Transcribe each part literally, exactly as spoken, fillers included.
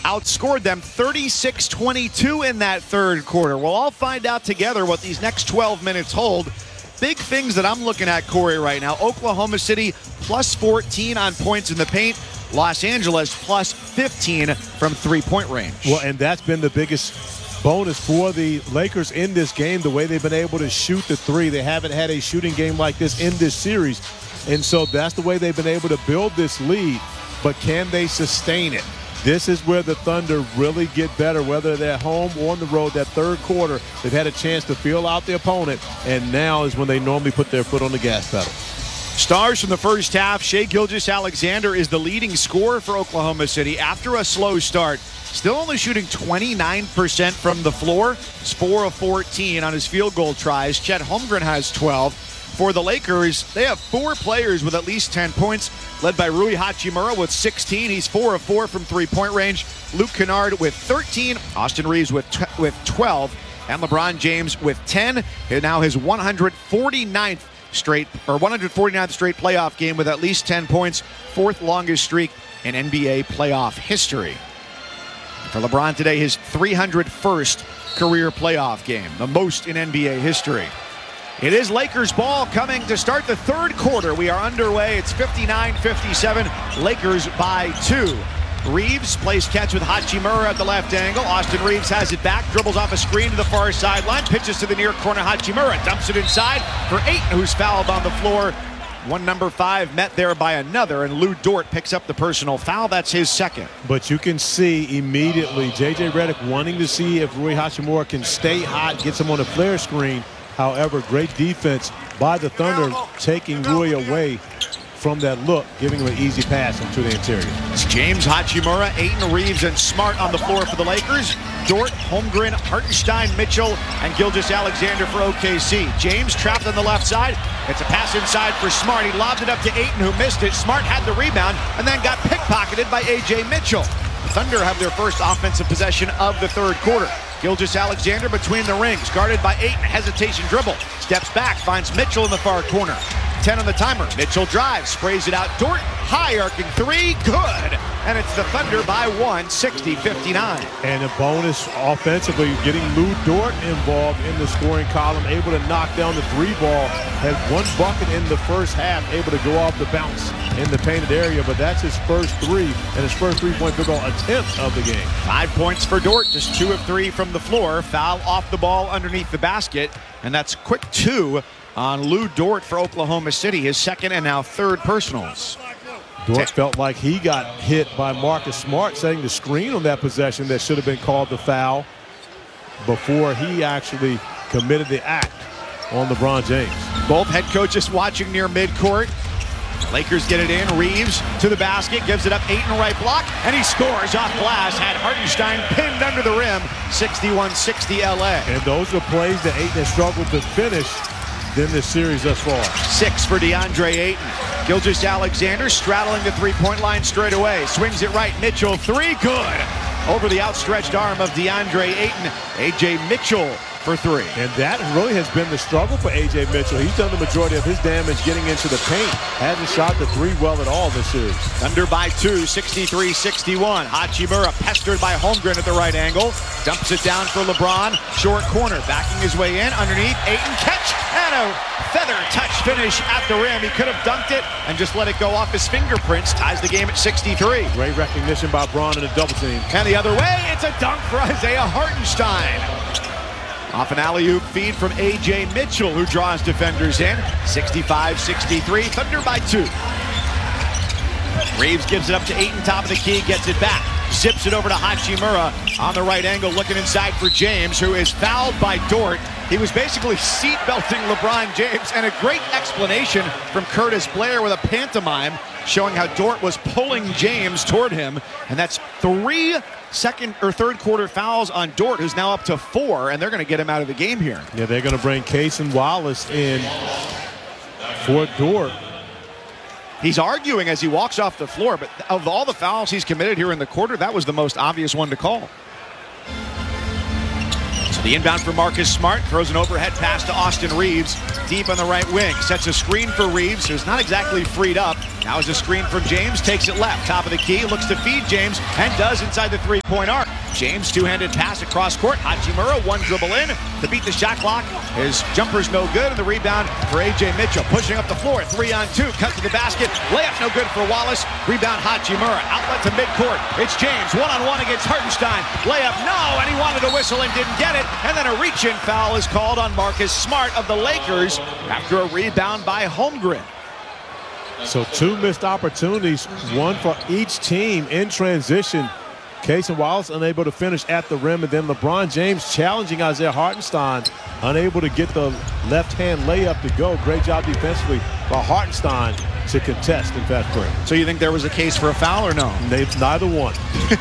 outscored them thirty-six twenty-two in that third quarter. We'll all find out together what these next twelve minutes hold. Big things that I'm looking at, Corey, right now. Oklahoma City plus fourteen on points in the paint. Los Angeles plus fifteen from three-point range. Well, and that's been the biggest bonus for the Lakers in this game, the way they've been able to shoot the three. They haven't had a shooting game like this in this series. And so that's the way they've been able to build this lead. But can they sustain it? This is where the Thunder really get better, whether they're at home or on the road. That third quarter, they've had a chance to feel out the opponent, and now is when they normally put their foot on the gas pedal. Stars from the first half. Shai Gilgeous-Alexander is the leading scorer for Oklahoma City after a slow start. Still only shooting twenty-nine percent from the floor. He's four of fourteen on his field goal tries. Chet Holmgren has twelve. For the Lakers, they have four players with at least ten points, led by Rui Hachimura with sixteen. He's four of four from three-point range. Luke Kennard with thirteen. Austin Reeves with t- with twelve. And LeBron James with ten. And now his one hundred forty-ninth straight, or one hundred forty-ninth straight playoff game with at least ten points. Fourth longest streak in N B A playoff history. For LeBron today, his three hundred first career playoff game, the most in N B A history. It is Lakers ball coming to start the third quarter. We are underway. It's fifty-nine fifty-seven. Lakers by two. Reeves plays catch with Hachimura at the left angle. Austin Reeves has it back, dribbles off a screen to the far sideline, pitches to the near corner. Hachimura dumps it inside for Ayton, who's fouled on the floor. One number five met there by another, and Lou Dort picks up the personal foul. That's his second. But you can see immediately J J Redick wanting to see if Rui Hachimura can stay hot, gets him on a flare screen. However, great defense by the Thunder, taking Rui away from that look, giving him an easy pass into the interior. It's James, Hachimura, Ayton, Reeves, and Smart on the floor for the Lakers. Dort, Holmgren, Hartenstein, Mitchell, and Gilgeous-Alexander for O K C. James trapped on the left side. It's a pass inside for Smart. He lobbed it up to Ayton, who missed it. Smart had the rebound and then got pickpocketed by A J Mitchell. The Thunder have their first offensive possession of the third quarter. Gilgeous-Alexander between the rings, guarded by Ayton. Hesitation dribble. Steps back, finds Mitchell in the far corner. ten on the timer. Mitchell drives, sprays it out. Dort, high arcing three, good. And it's the Thunder by one, sixty fifty-nine. And a bonus offensively, getting Lou Dort involved in the scoring column, able to knock down the three ball. Had one bucket in the first half, able to go off the bounce in the painted area, but that's his first three and his first three-point field goal attempt of the game. Five points for Dort, just two of three from the floor. Foul off the ball underneath the basket, and that's quick two on Lou Dort for Oklahoma City, his second and now third personals. Dort felt like he got hit by Marcus Smart, setting the screen on that possession that should have been called the foul before he actually committed the act on LeBron James. Both head coaches watching near midcourt. Lakers get it in. Reeves to the basket, gives it up. Ayton right block, and he scores off glass. Had Hartenstein pinned under the rim. sixty-one sixty L A. And those are plays that Ayton has struggled to finish in this series thus far. Six for DeAndre Ayton. Gilgeous-Alexander straddling the three-point line straight away. Swings it right. Mitchell, three, good. Over the outstretched arm of DeAndre Ayton. A J Mitchell for three. And that really has been the struggle for A J Mitchell. He's done the majority of his damage getting into the paint. Hasn't shot the three well at all this series. Thunder by two, sixty-three sixty-one. Hachimura pestered by Holmgren at the right angle. Dumps it down for LeBron. Short corner, backing his way in. Underneath, Ayton catch and a feather touch finish at the rim. He could have dunked it and just let it go off his fingerprints. Ties the game at sixty-three. Great recognition by Braun in a double team. And the other way, it's a dunk for Isaiah Hartenstein. Off an alley-oop feed from A J Mitchell, who draws defenders in. sixty-five sixty-three, Thunder by two. Reeves gives it up to Ayton, top of the key, gets it back. Zips it over to Hachimura on the right angle, looking inside for James, who is fouled by Dort. He was basically seatbelting LeBron James, and a great explanation from Curtis Blair with a pantomime showing how Dort was pulling James toward him. And that's three second or third quarter fouls on Dort, who's now up to four, and they're going to get him out of the game here. Yeah, they're going to bring Cason Wallace in for Dort. He's arguing as he walks off the floor, but of all the fouls he's committed here in the quarter, that was the most obvious one to call. So The inbound for Marcus Smart, throws an overhead pass to Austin Reeves, deep on the right wing. Sets a screen for Reeves, who's not exactly freed up. Now is a screen from James, takes it left, top of the key, looks to feed James, and does inside the three-point arc. James, two-handed pass across court. Hachimura, one dribble in to beat the shot clock. His jumper's no good, and the rebound for A J Mitchell. Pushing up the floor, three on two, cut to the basket. Layup no good for Wallace. Rebound Hachimura, outlet to midcourt. It's James, one-on-one against Hartenstein. Layup, no, and he wanted to whistle and didn't get it. And then a reach-in foul is called on Marcus Smart of the Lakers after a rebound by Holmgren. So two missed opportunities, one for each team in transition. Cason Wallace unable to finish at the rim, and then LeBron James challenging Isaiah Hartenstein, unable to get the left-hand layup to go. Great job defensively by Hartenstein to contest in fast break. So you think there was a case for a foul or no? They, neither one.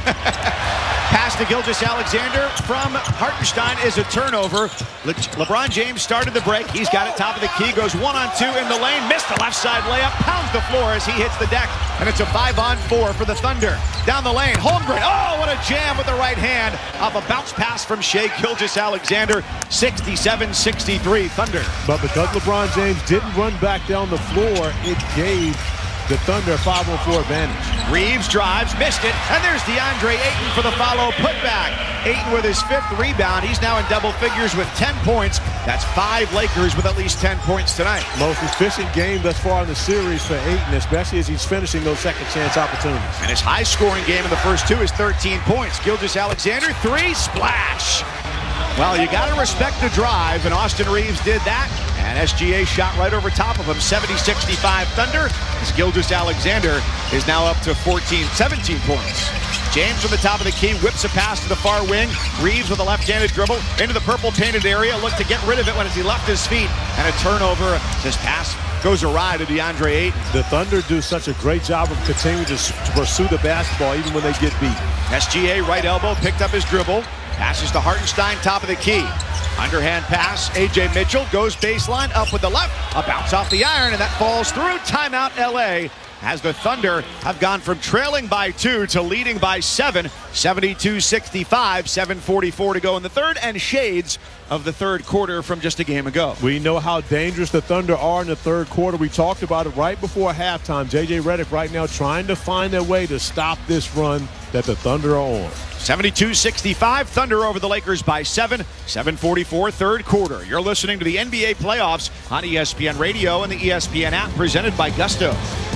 Pass to Gilgeous-Alexander from Hartenstein is a turnover. Le LeBron James started the break. He's got it top of the key, goes one on two in the lane, missed the left side layup, pounds the floor as he hits the deck, and it's a five on four for the Thunder. Down the lane, Holmgren, oh, what a jam with the right hand off a bounce pass from Shai Gilgeous-Alexander, sixty-seven sixty-three Thunder. But because LeBron James didn't run back down the floor, it gave the Thunder a five on four advantage. Reeves drives, missed it, and there's DeAndre Ayton for the follow putback. Ayton with his fifth rebound. He's now in double figures with ten points. That's five Lakers with at least ten points tonight. Most efficient game thus far in the series for Ayton, especially as he's finishing those second chance opportunities. And his high scoring game in the first two is thirteen points. Gilgeous-Alexander, three, splash. Well, you got to respect the drive, and Austin Reeves did that. And S G A shot right over top of him, seventy sixty-five Thunder, as Gilgeous-Alexander is now up to fourteen, seventeen points. James from the top of the key whips a pass to the far wing. Reeves with a left-handed dribble into the purple painted area. Looked to get rid of it when he left his feet. And a turnover. This pass goes awry to DeAndre Ayton. The Thunder do such a great job of continuing to, to pursue the basketball even when they get beat. S G A right elbow, picked up his dribble. Passes to Hartenstein, top of the key. Underhand pass, A J Mitchell goes baseline, up with the left. A bounce off the iron, and that falls through. Timeout L A, as the Thunder have gone from trailing by two to leading by seven. seventy-two sixty-five, seven forty-four to go in the third, and shades of the third quarter from just a game ago. We know how dangerous the Thunder are in the third quarter. We talked about it right before halftime. J J Redick right now trying to find a way to stop this run that the Thunder are on. seventy-two sixty-five, Thunder over the Lakers by seven. seven forty-four, third quarter. You're listening to the N B A playoffs on E S P N Radio and the E S P N app, presented by Gusto.